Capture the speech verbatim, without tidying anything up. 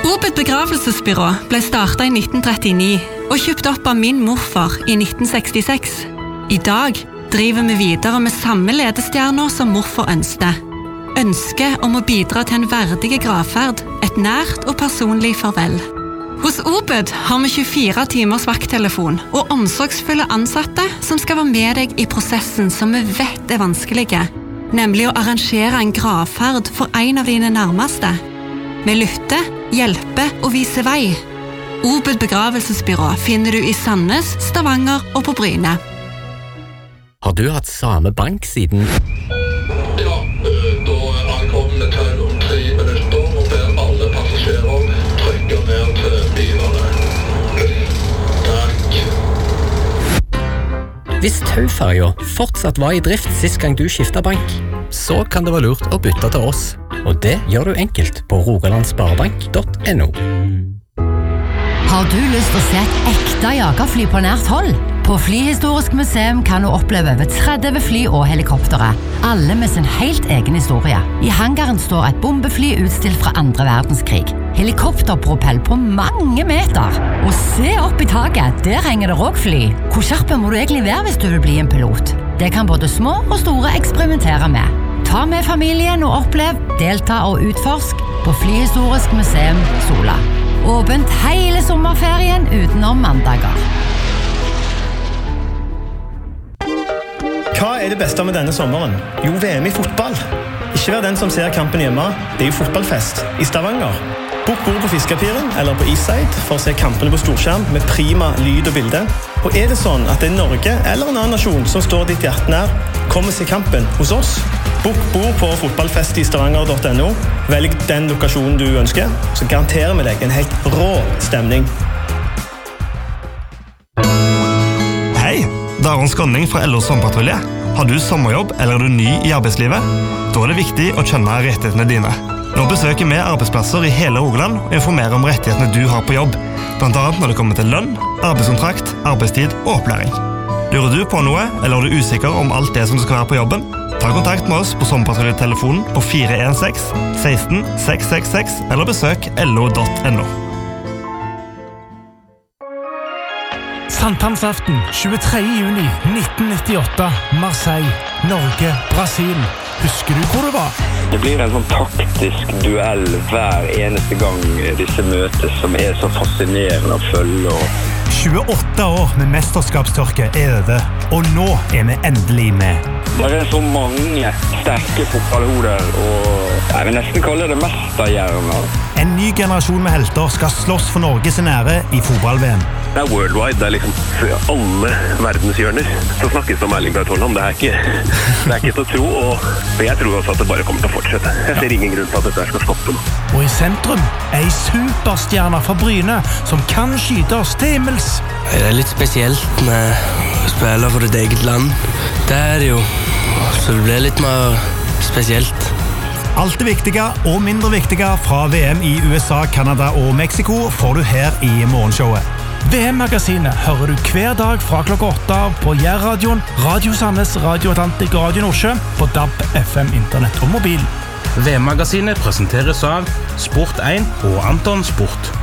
Obed begravelsesbyrå ble startet i nitten trettini og kjøpt opp av min morfar i nitten sekstiseks. I dag driver vi videre med samme ledestjerner som morfar ønsket. Ønsket om å bidra til en verdig gravferd, et nært og personlig farvel. Hos Obed har vi tjuefire timers vakttelefon og omsorgsfulle ansatte som skal være med deg i prosessen som vi vet er vanskelige, nemlig å arrangere en gravferd for en av dine nærmeste. Vi lytter, hjelper og viser vei. Obed begravelsesbyrå finner du i Sandnes, Stavanger og på Bryne. Har du hatt samme bank siden? Ja, da ankom vi til om tre minutter og ber alle passasjerer trykke ned til bilene. Takk. Hvis Tauferja fortsatt var i drift sist gang du skiftet bank, så kan det være lurt å bytte til oss. Og det gjør du enkelt på rogalandsparebank punktum no. Har du lyst til å se et ekte jagerfly på nært hold? På Flyhistorisk museum kan du oppleve over tretti fly og helikoptere, alle med sin helt egen historie. I hangaren står et bombefly utstilt fra andre verdenskrig. Helikopterpropell på mange meter. Og se opp i taket, der henger det også fly. Hvor kjapp må du egentlig være hvis du vil bli en pilot? Det kan både små og store eksperimentere med. Ta med familien og opplev, delta og utforsk på Flyhistorisk museum Sola. Åpent hele sommerferien utenom mandager. Hva er det beste med denne sommeren? Jo, V M i fotball. Ikke vær den som ser kampen hjemme. Det er jo fotballfest i Stavanger. Bok bord på Fiskepiren eller på Eastside for å se kampene på storskjerm med prima lyd og bilde. Og er det sånn at det er Norge eller en annen nasjon som står ditt hjerte nær, kom og se kampen hos oss. Bok bord på fotballfest i stavanger punktum no. Velg den lokasjonen du ønsker, så garanterer vi deg en helt rå stemning. Hei, det er Aron Skånning fra L O Sommerpatrulje. Har du sommerjobb eller er du ny i arbeidslivet? Da er det viktig å kjenne rettighetene dine. Nå besøker vi arbeidsplasser i hele Rogaland og informerer om rettighetene du har på jobb, blant annet når det kommer til lønn, arbeidskontrakt, arbeidstid og opplæring. Lurer du på noe, eller er du usikker om alt det som du skal være på jobben? Ta kontakt med oss på Sommerpatruljetelefonen på fire en seks, seksten, seks seks seks eller besøk L O punktum no. Sankthansaften, tjuetredje juni nitten nittiåtte, Marseille, Norge, Brasil. Husker du hvor det var? Det blir en sånn taktisk duell hver eneste gang disse møtes, som er så fascinerende å følge. tjueåtte år med mesterskapstørke er over, og nå er vi endelig med. Det er så mange sterke fotballhoder, og jeg vil nesten kalle det mesterhjerner. En ny generasjon med helter skal slåss for Norges ære i fotball-V M. Det er worldwide, det er liksom for alle verdenshjørner. Så snakkes det om Erling Braut Haaland, det er ikke, det er ikke til å tro, og jeg tror også at det bare kommer til å fortsette. Jeg ser ingen grunn til at dette skal stoppe nå. Og i sentrum er en superstjerne fra Bryne som kan skyte oss til himmels. Det er litt spesielt med å spille for ditt eget land. Det er det jo, så det blir litt mer spesielt. Alt det viktige og mindre viktige fra V M i U S A, Canada og Mexico får du her i morgenshowet. V M-magasinet hører du hver dag fra klokka åtte på Jærradioen, Radio Sandnes, Radio Atlantik og Radio Nordsjø på D A B, F M, Internett og mobil. V M-magasinet presenteres av Sport en og Anton Sport.